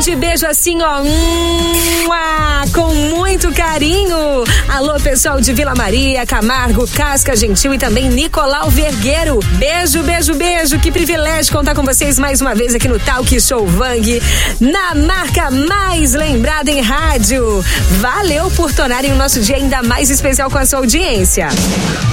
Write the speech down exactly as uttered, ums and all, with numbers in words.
Aquele beijo assim, ó, mua, com muito carinho. Alô, pessoal de Vila Maria, Camargo, Casca Gentil e também Nicolau Vergueiro. Beijo, beijo, beijo. Que privilégio contar com vocês mais uma vez aqui no Talk Show Vang, na marca mais lembrada em rádio. Valeu por tornarem o nosso dia ainda mais especial com a sua audiência.